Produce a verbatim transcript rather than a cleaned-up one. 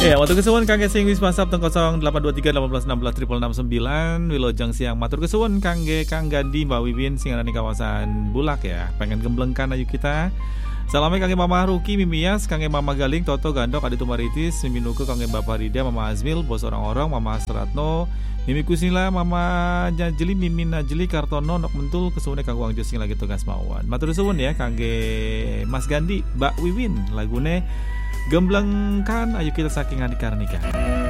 Ya, waktu kesuwun kangge sing wis WhatsApp teng nol delapan dua tiga satu delapan enam enam enam enam sembilan Wilojeng siang matur kesuwun kangge Kang Gandhi Mbak Wiwin sing ana di kawasan Bulak ya. Pengen gemblengkan ayu kita. Salamnya kangge Mama Ruki, Mimias, kangge Mama Galing, Toto Gandok, Aditu Maritis, Mimi Nuke, kangge Bapak Rida, Mama Azmil, Bos Orang-Orang, Mama Seratno, Mimi Kusila, Mama Jajeli, Mimi Najeli, Kartono, Nok Mentul, kesuwune kangge Wang Josing lagi tugas mawon. Matur suwun ya kangge Mas Gandhi, Mbak Wiwin, lagune gemblengkan ayo kita saking Andi Karnika.